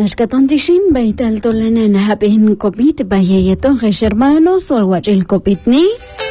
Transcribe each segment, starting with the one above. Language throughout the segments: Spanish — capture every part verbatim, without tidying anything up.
Ashkatontishin baital tolanan habin kopit bayeyeto hermanos walwachil kopitni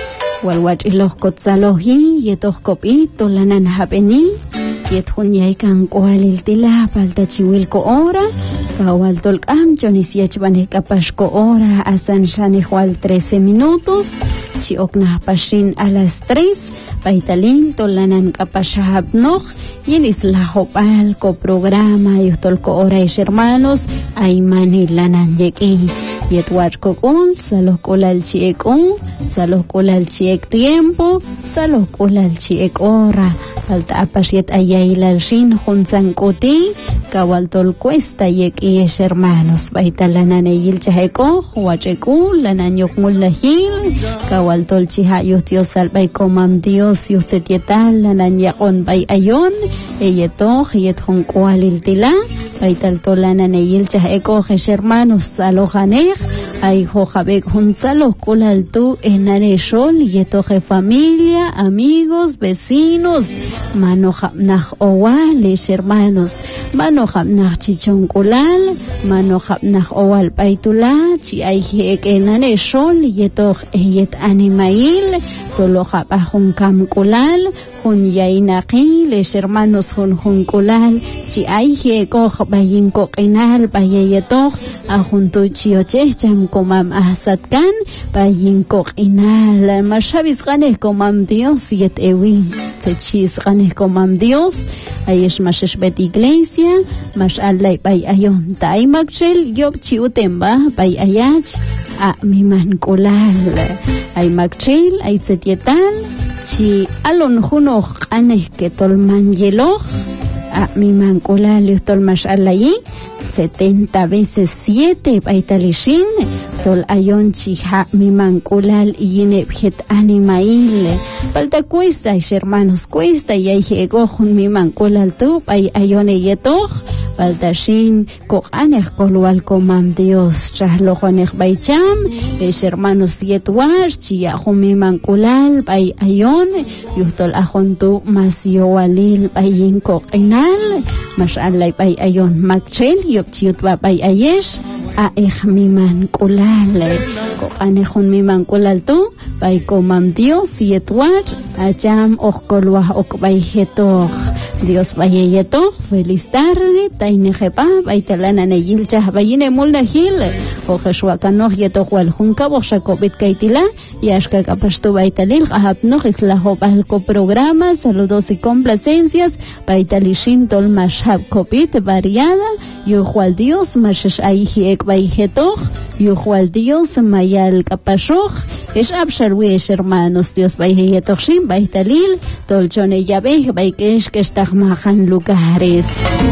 walwachil kotzalohi yeto kopit tolanan habeni yethun yaikan kualil tila palta chiwilko ora kawal tolkam chonisiach bane kapashko ora asan shani hual trece minutos chi okna pashin a las tres baitalin tolanan kapashabnoch yelis la hopal ko programa yutolko ora ish hermanos aymani lanan yeki yetwach kokun salos kolal chiekun salos kolal chiek tiempo salos kolal chiek ora falta apashiet ayailal shin junsan koti kawal tol cuesta yeki ish hermanos baitalanan eyil chaheko huacheku lanan yokmul lahil kawal tol chiha yutios albay komam dios yutsetietal lanan yakon bay ayon eyetoh yethon kualil tila baital tolanan eyil chaheko ish hermanos salojaneh ay jojabek junsalos kulaltu enare shol yetoje familia amigos vecinos manojabnaj owal ish hermanos manojabnaj chichon kulal manojabnaj owal baitula chi ay hek enare shol yetoj eyet animail tolojabajun kam kulal hun yainaqil ish hermanos hun hun kulal chi ay hekoj bayin koqinal bayayetoj ajuntu chiocheh cham komam ahsatkan bayin koqinal mashabis ganeh komam Dios yet ewi chechis ganeh komam Dios ayesh mashesh bet iglesia mash alay bay ayon tay magchel yob chiutemba bay ayach a miman kulal ay magchel ay setietan chi alon hunoj aneh ketolman yeloch a miman kulal yutol mash alay setenta veces siete baitalishin tol ayon chiha miman kulal yine bjet animail falta cuesta ish hermanos cuesta y ay jegojun miman kulal tu ay ayone yetoch falta shin koqaneh kolwal komam Dios chahlojoneh baicham ish hermanos yetwash chiyahun miman kulal bay ayon yuhtol ajontu mas yowalil bayin koqinal mash alay bay ayon magchel yopchiut babay ayesh a miman kulal koqanehun miman kulal tu bay komam Dios yetwach acham okkolwah okbay jetoch Dios bayeyetoch feliz tarde tainejepa baitalanan eyil chah bayine mulna hil ojeshwakanoch yetoch wal junka boxakobit kaitila yashka kapashtu baitalil qahapnoch islahopalko programa saludos y complacencias baitalishin tol mashab kopit variada yuhual Dios mashesh aihiek bayjetoch yuhual Dios mayal kapashoch es absharwish hermanos Dios bayjetoch shin baitalil tolchone yabej baikesh que está majan lugares.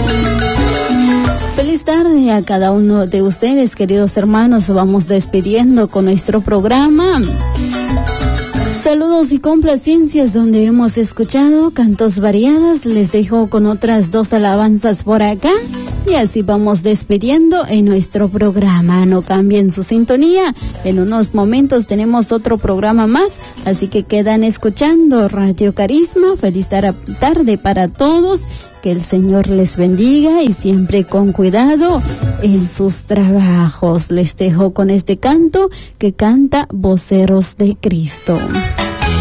Feliz tarde a cada uno de ustedes, queridos hermanos. Vamos despidiendo con nuestro programa. Saludos y complacencias donde hemos escuchado cantos variadas. Les dejo con otras dos alabanzas por acá. Y así vamos despidiendo en nuestro programa. No cambien su sintonía. En unos momentos tenemos otro programa más. Así que quedan escuchando Radio Carisma. Feliz tarde para todos. Que el Señor les bendiga y siempre con cuidado en sus trabajos. Les dejo con este canto que canta Voceros de Cristo.